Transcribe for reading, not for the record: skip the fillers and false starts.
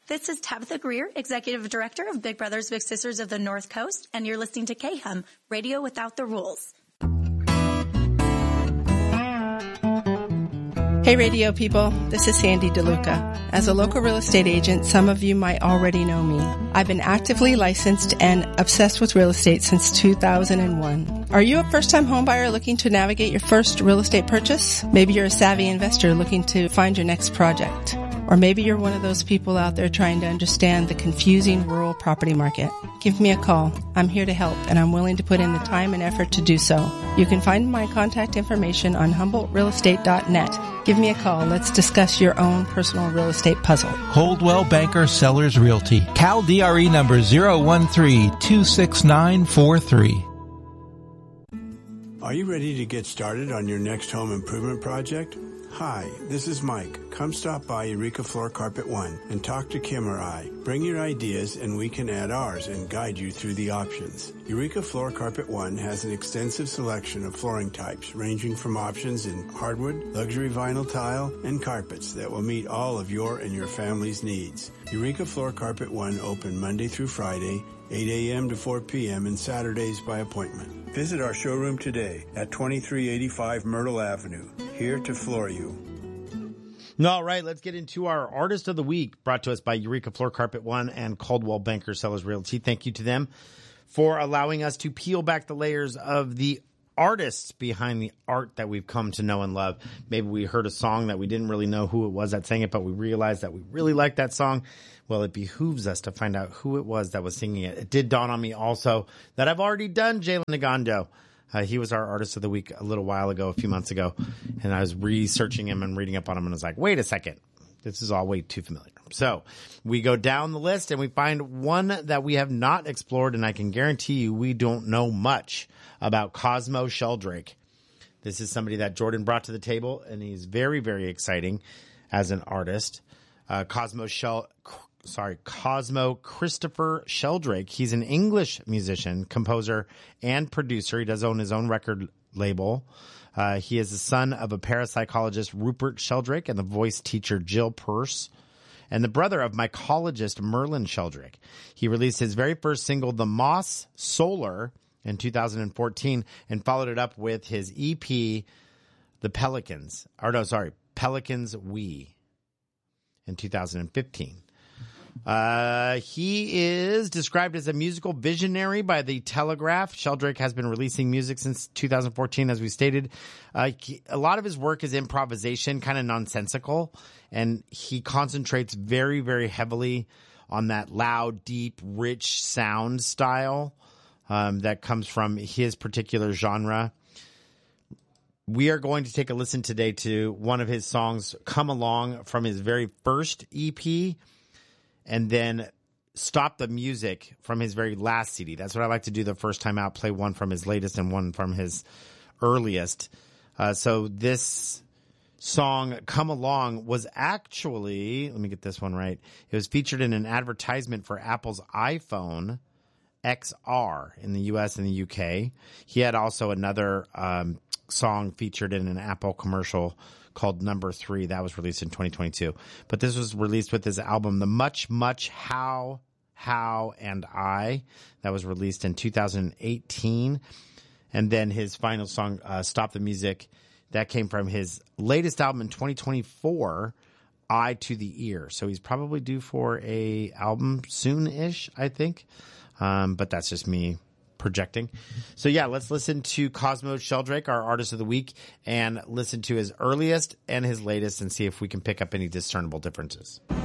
This is Tabitha Greer, Executive Director of Big Brothers Big Sisters of the North Coast, and you're listening to KHUM, Radio Without the Rules. Hey radio people, this is Sandy DeLuca. As a local real estate agent, some of you might already know me. I've been actively licensed and obsessed with real estate since 2001. Are you a first-time homebuyer looking to navigate your first real estate purchase? Maybe you're a savvy investor looking to find your next project. Or maybe you're one of those people out there trying to understand the confusing rural property market. Give me a call. I'm here to help, and I'm willing to put in the time and effort to do so. You can find my contact information on HumboldtRealEstate.net. Give me a call. Let's discuss your own personal real estate puzzle. Coldwell Banker Sellers Realty. Cal DRE number 013-26943. Are you ready to get started on your next home improvement project? Hi, this is Mike. Come stop by Eureka Floor Carpet One and talk to Kim or I. Bring your ideas and we can add ours and guide you through the options. Eureka Floor Carpet One has an extensive selection of flooring types ranging from options in hardwood, luxury vinyl tile, and carpets that will meet all of your and your family's needs. Eureka Floor Carpet One open Monday through Friday, 8 a.m. to 4 p.m. and Saturdays by appointment. Visit our showroom today at 2385 Myrtle Avenue. Here to floor you. All right, let's get into our Artist of the Week, brought to us by Eureka Floor Carpet One and Coldwell Banker Sellers Realty. Thank you to them for allowing us to peel back the layers of the artists behind the art that we've come to know and love. Maybe we heard a song that we didn't really know who it was that sang it, but we realized that we really liked that song. Well, it behooves us to find out who it was that was singing it. It did dawn on me also that I've already done Jalen Nagando. He was our Artist of the Week a little while ago, a few months ago, and I was researching him and reading up on him, and I was like, wait a second. This is all way too familiar. So we go down the list, and we find one that we have not explored, and I can guarantee you we don't know much about Cosmo Sheldrake. This is somebody that Jordan brought to the table, and he's very, very exciting as an artist. Cosmo Christopher Sheldrake. He's an English musician, composer, and producer. He does own his own record label. He is the son of a parapsychologist, Rupert Sheldrake, and the voice teacher, Jill Peirce, and the brother of mycologist, Merlin Sheldrake. He released his very first single, The Moss Solar, in 2014, and followed it up with his EP, Pelicans We, in 2015. He is described as a musical visionary by The Telegraph. Sheldrake has been releasing music since 2014, as we stated. A lot of his work is improvisation, kind of nonsensical, and he concentrates very, very heavily on that loud, deep, rich sound style that comes from his particular genre. We are going to take a listen today to one of his songs, Come Along, from his very first EP, and then Stop the Music from his very last CD. That's what I like to do the first time out, play one from his latest and one from his earliest. So this song, Come Along, was actually, let me get this one right, it was featured in an advertisement for Apple's iPhone XR in the US and the UK. He had also another song featured in an Apple commercial called Number 3. That was released in 2022. But this was released with his album, The Much, Much How, and I. That was released in 2018. And then his final song, Stop the Music, that came from his latest album in 2024, Eye to the Ear. So he's probably due for a album soon-ish, I think. But that's just me projecting. So yeah, let's listen to Cosmo Sheldrake, our Artist of the Week, and listen to his earliest and his latest and see if we can pick up any discernible differences.